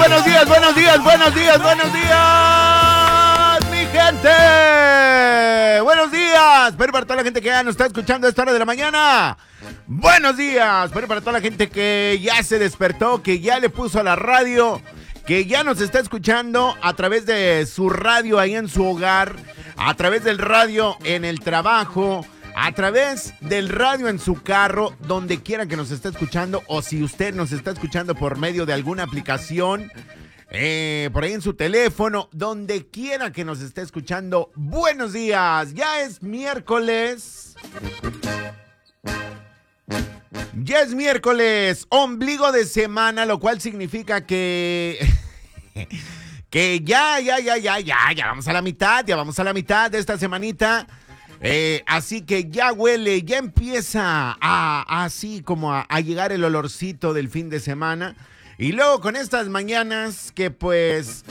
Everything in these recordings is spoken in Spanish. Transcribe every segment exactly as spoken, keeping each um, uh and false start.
buenos días, buenos días, buenos días, buenos días, mi gente. Buenos días, pero para toda la gente que ya nos está escuchando a esta hora de la mañana. Buenos días, pero para toda la gente que ya se despertó, que ya le puso a la radio, que ya nos está escuchando a través de su radio ahí en su hogar, a través del radio en el trabajo, a través del radio en su carro, donde quiera que nos esté escuchando, o si usted nos está escuchando por medio de alguna aplicación, eh, por ahí en su teléfono, donde quiera que nos esté escuchando. Buenos días, ya es miércoles. Ya es miércoles, ombligo de semana, lo cual significa que... que ya, ya, ya, ya, ya, ya vamos a la mitad, ya vamos a la mitad de esta semanita. Eh, así que ya huele, ya empieza a, así como a, a llegar el olorcito del fin de semana. Y luego con estas mañanas que pues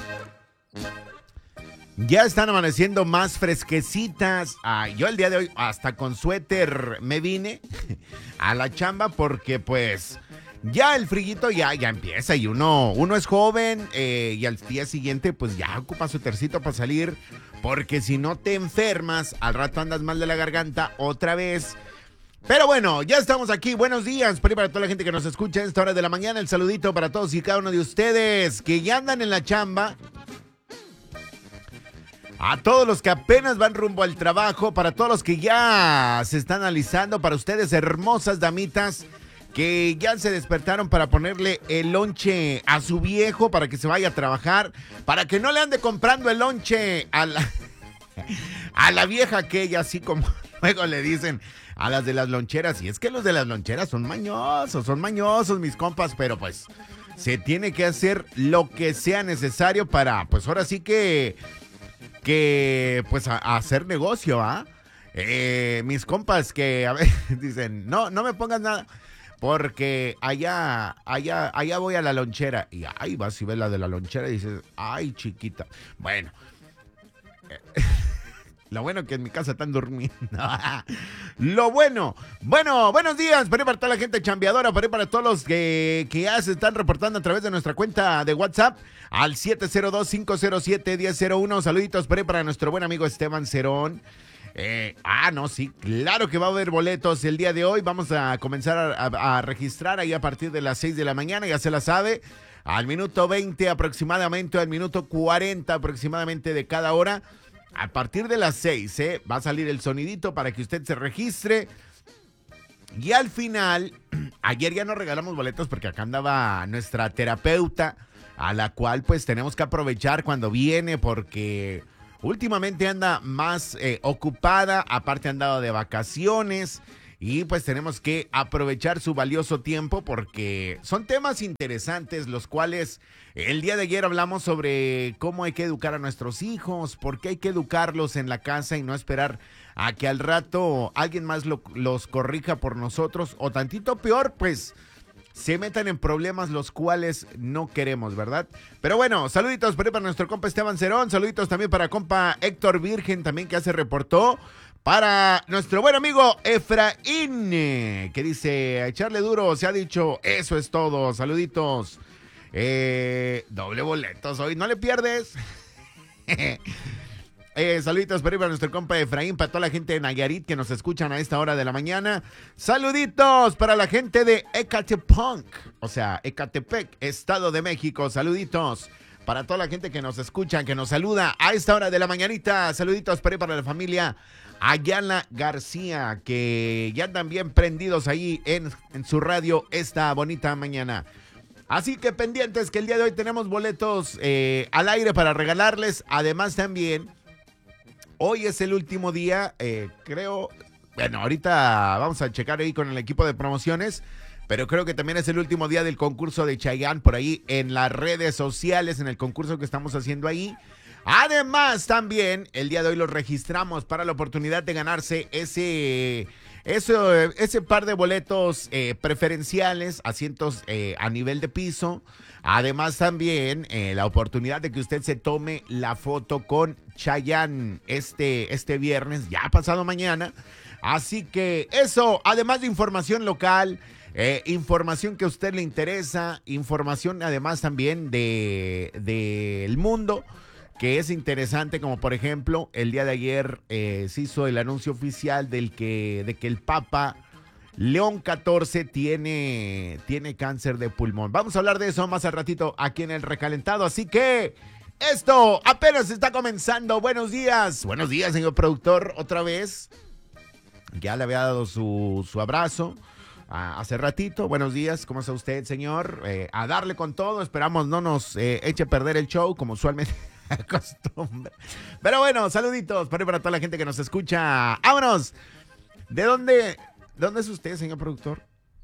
ya están amaneciendo más fresquecitas. Ah, yo el día de hoy hasta con suéter me vine a la chamba porque pues ya el friguito ya, ya empieza y uno, uno es joven eh, y al día siguiente pues ya ocupa su tercito para salir. Porque si no te enfermas, al rato andas mal de la garganta otra vez. Pero bueno, ya estamos aquí. Buenos días para toda la gente que nos escucha a esta hora de la mañana. El saludito para todos y cada uno de ustedes que ya andan en la chamba. A todos los que apenas van rumbo al trabajo. Para todos los que ya se están alisando. Para ustedes, hermosas damitas, que ya se despertaron para ponerle el lonche a su viejo para que se vaya a trabajar, para que no le ande comprando el lonche a la, a la vieja aquella, así como luego le dicen a las de las loncheras. Y es que los de las loncheras son mañosos, son mañosos, mis compas, pero pues se tiene que hacer lo que sea necesario para, pues ahora sí que, que pues a, a hacer negocio, ¿ah? Eh, mis compas que a ver, dicen, no, no me pongas nada. Porque allá, allá, allá voy a la lonchera. Y ahí vas y ves la de la lonchera y dices, ay, chiquita. Bueno. Lo bueno que en mi casa están durmiendo. Lo bueno. Bueno, buenos días. Para para toda la gente chambeadora. Para para todos los que, que ya se están reportando a través de nuestra cuenta de WhatsApp. Al siete cero dos, cinco cero siete, uno cero cero uno. Saluditos para, para nuestro buen amigo Esteban Cerón. Eh, ah, no, sí, claro que va a haber boletos el día de hoy. Vamos a comenzar a, a, a registrar ahí a partir de las seis de la mañana, ya se la sabe. Al minuto veinte aproximadamente, al minuto cuarenta aproximadamente de cada hora. A partir de las seis, ¿eh? Va a salir el sonidito para que usted se registre. Y al final, ayer ya nos regalamos boletos porque acá andaba nuestra terapeuta, a la cual pues tenemos que aprovechar cuando viene porque... últimamente anda más eh, ocupada, aparte ha andado de vacaciones y pues tenemos que aprovechar su valioso tiempo porque son temas interesantes los cuales el día de ayer hablamos sobre cómo hay que educar a nuestros hijos, por qué hay que educarlos en la casa y no esperar a que al rato alguien más lo, los corrija por nosotros o tantito peor, pues... se metan en problemas los cuales no queremos, ¿verdad? Pero bueno, saluditos para nuestro compa Esteban Cerón, saluditos también para compa Héctor Virgen, también que ya se reportó, para nuestro buen amigo Efraín, que dice, a echarle duro, se ha dicho, eso es todo, saluditos, eh, doble boletos hoy, no le pierdes. Eh, saluditos para nuestro compa Efraín, para toda la gente de Nayarit que nos escuchan a esta hora de la mañana. Saluditos para la gente de Ecatepec, o sea, Ecatepec, Estado de México. Saluditos para toda la gente que nos escucha, que nos saluda a esta hora de la mañanita. Saluditos para, para la familia Ayala García, que ya andan bien prendidos ahí en, en su radio esta bonita mañana. Así que pendientes que el día de hoy tenemos boletos eh, al aire para regalarles. Además también... hoy es el último día, eh, creo, bueno, ahorita vamos a checar ahí con el equipo de promociones, pero creo que también es el último día del concurso de Chayanne por ahí en las redes sociales, en el concurso que estamos haciendo ahí. Además, también el día de hoy los registramos para la oportunidad de ganarse ese, ese, ese par de boletos eh, preferenciales, asientos eh, a nivel de piso. Además también eh, la oportunidad de que usted se tome la foto con Chayanne este, este viernes, ya pasado mañana. Así que eso, además de información local, Eh, información que a usted le interesa, información además también de del mundo, que es interesante, como por ejemplo, el día de ayer eh, se hizo el anuncio oficial del que, de que el Papa León catorce tiene, tiene cáncer de pulmón. Vamos a hablar de eso más al ratito aquí en El Recalentado, así que esto apenas está comenzando. Buenos días, buenos días, señor productor, otra vez. Ya le había dado su, su abrazo uh, hace ratito. Buenos días, ¿cómo está usted, señor? Eh, a darle con todo, esperamos no nos eh, eche a perder el show, como usualmente acostumbra. Pero bueno, saluditos para, para toda la gente que nos escucha. ¡Vámonos! ¿De dónde, dónde es usted, señor productor?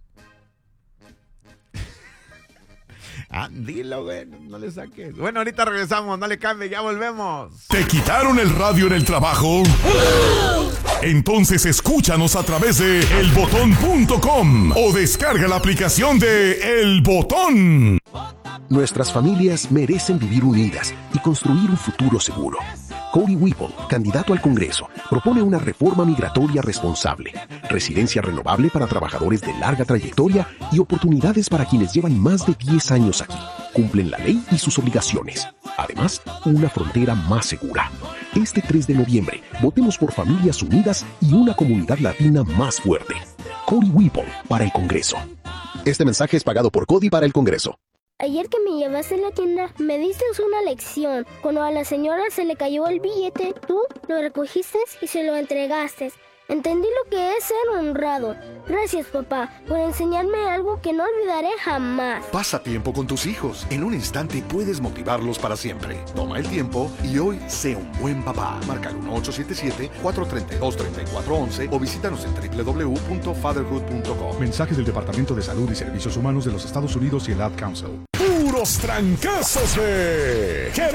Ah, dilo, güey, no le saques. Bueno, ahorita regresamos, no le cambie, ya volvemos. ¿Te quitaron el radio en el trabajo? Entonces escúchanos a través de el botón punto com o descarga la aplicación de El Botón. Nuestras familias merecen vivir unidas y construir un futuro seguro. Cody Whipple, candidato al Congreso, propone una reforma migratoria responsable, residencia renovable para trabajadores de larga trayectoria y oportunidades para quienes llevan más de diez años aquí, cumplen la ley y sus obligaciones. Además, una frontera más segura. Este tres de noviembre, votemos por familias unidas y una comunidad latina más fuerte. Cody Whipple para el Congreso. Este mensaje es pagado por Cody para el Congreso. Ayer que me llevaste a la tienda, me diste una lección. Cuando a la señora se le cayó el billete, tú lo recogiste y se lo entregaste. Entendí lo que es ser honrado. Gracias, papá, por enseñarme algo que no olvidaré jamás. Pasa tiempo con tus hijos. En un instante puedes motivarlos para siempre. Toma el tiempo y hoy sé un buen papá. Marca el uno ocho siete siete, cuatro tres dos, tres cuatro uno uno o visítanos en doble u doble u doble u punto fatherhood punto com. Mensaje del Departamento de Salud y Servicios Humanos de los Estados Unidos y el Ad Council. Puros trancazos de